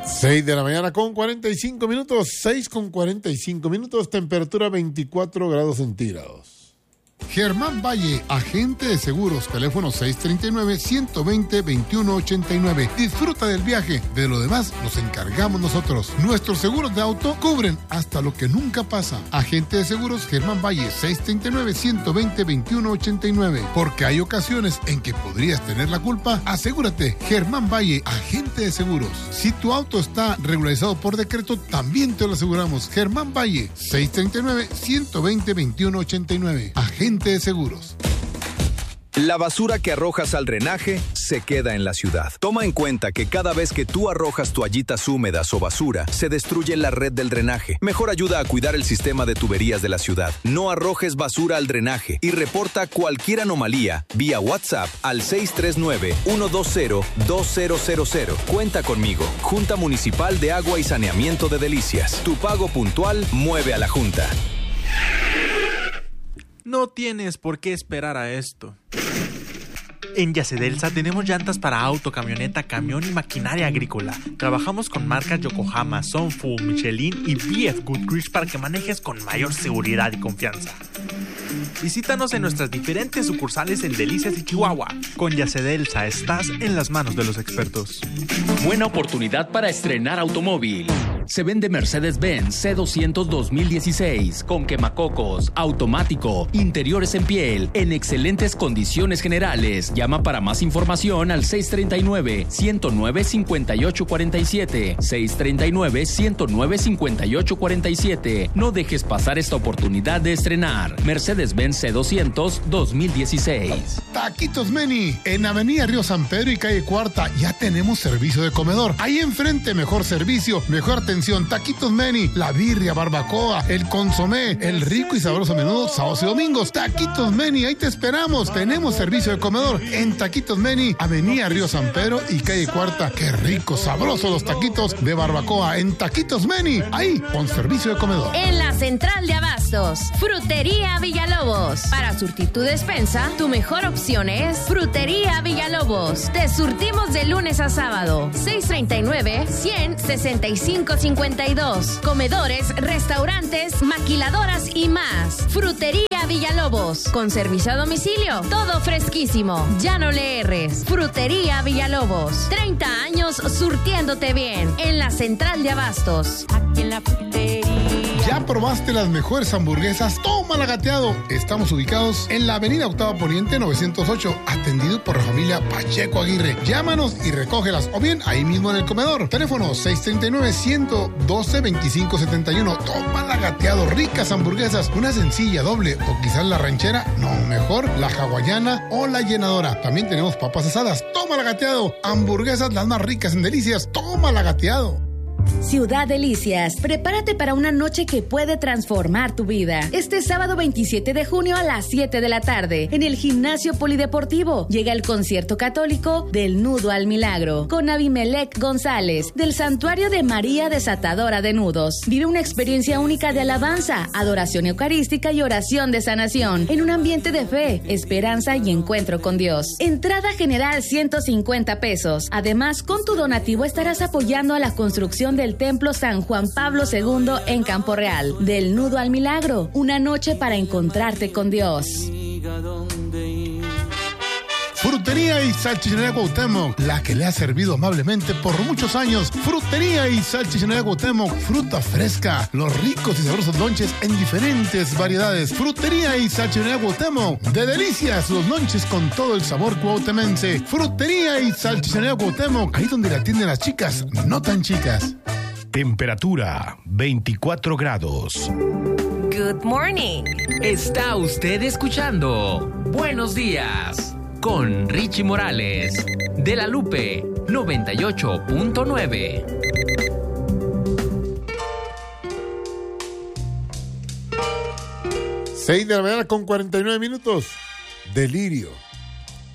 6 de la mañana con 45 minutos, 6 con 45 minutos, temperatura 24 grados centígrados. Germán Valle, agente de seguros, teléfono 639-120-2189. Disfruta del viaje, de lo demás nos encargamos nosotros. Nuestros seguros de auto cubren hasta lo que nunca pasa. Agente de seguros Germán Valle, 639-120-2189. Porque hay ocasiones en que podrías tener la culpa, asegúrate. Germán Valle, agente de seguros. Si tu auto está regularizado por decreto, también te lo aseguramos. Germán Valle, 639-120-2189. Agente de seguros. La basura que arrojas al drenaje se queda en la ciudad. Toma en cuenta que cada vez que tú arrojas toallitas húmedas o basura, se destruye la red del drenaje. Mejor ayuda a cuidar el sistema de tuberías de la ciudad. No arrojes basura al drenaje y reporta cualquier anomalía vía WhatsApp al 639-120-2000. Cuenta conmigo. Junta Municipal de Agua y Saneamiento de Delicias. Tu pago puntual mueve a la Junta. No tienes por qué esperar a esto. En Yacedelsa tenemos llantas para auto, camioneta, camión y maquinaria agrícola. Trabajamos con marcas Yokohama, Sunfu, Michelin y BF Goodrich para que manejes con mayor seguridad y confianza. Visítanos en nuestras diferentes sucursales en Delicias y Chihuahua. Con Yacedelsa estás en las manos de los expertos. Buena oportunidad para estrenar automóvil. Se vende Mercedes-Benz C200 2016 con quemacocos, automático, interiores en piel, en excelentes condiciones generales. Llama para más información al 639-109-5847. 639-109-5847. No dejes pasar esta oportunidad de estrenar Mercedes-Benz C200 2016. Taquitos Meni, en Avenida Río San Pedro y Calle Cuarta ya tenemos servicio de comedor. Ahí enfrente mejor servicio, mejor atención. Taquitos Meni, la birria, barbacoa, el consomé, el rico y sabroso menudo sábados y domingos. Taquitos Meni, ahí te esperamos. Tenemos servicio de comedor en Taquitos Meni, Avenida Río San Pedro y Calle Cuarta. Qué rico, sabroso los taquitos de barbacoa en Taquitos Meni, ahí con servicio de comedor. En la central de abastos, Frutería Villalobos. Para surtir tu despensa, tu mejor opción es Frutería Villalobos. Te surtimos de lunes a sábado. 639-100-6552. Comedores, restaurantes, maquiladoras y más. Frutería Villalobos. Con servicio a domicilio. Todo fresquísimo. Ya no le erres. Frutería Villalobos. 30 años surtiéndote bien. En la central de abastos. Aquí en la frutería. ¿Ya probaste las mejores hamburguesas? ¡Tómala gateado! Estamos ubicados en la avenida Octava Poniente 908, atendido por la familia Pacheco Aguirre. Llámanos y recógelas, o bien ahí mismo en el comedor. Teléfono 639-112-2571. ¡Tómala gateado! Ricas hamburguesas, una sencilla, doble, o quizás la ranchera. No, mejor la hawaiana o la llenadora. También tenemos papas asadas. ¡Tómala gateado! Hamburguesas las más ricas en Delicias. ¡Tómala gateado! Ciudad Delicias, prepárate para una noche que puede transformar tu vida. Este sábado 27 de junio a las 7 de la tarde, en el Gimnasio Polideportivo, llega el concierto católico Del Nudo al Milagro, con Abimelec González, del Santuario de María Desatadora de Nudos. Vive una experiencia única de alabanza, adoración eucarística y oración de sanación, en un ambiente de fe, esperanza y encuentro con Dios. Entrada general 150 pesos. Además, con tu donativo estarás apoyando a la construcción del Templo San Juan Pablo II en Campo Real. Del Nudo al Milagro, una noche para encontrarte con Dios. Frutería y Salchichonería Cuauhtémoc, la que le ha servido amablemente por muchos años. Frutería y Salchichonería Cuauhtémoc, fruta fresca, los ricos y sabrosos lonches en diferentes variedades. Frutería y Salchichonería Cuauhtémoc, de Delicias, los lonches con todo el sabor cuauhtemense. Frutería y Salchichonería Cuauhtémoc, ahí donde la atienden las chicas, no tan chicas. Temperatura 24 grados. Good morning. Está usted escuchando Buenos Días con Richie Morales de La Lupe 98.9. Seis de la mañana con 49 minutos. Delirio.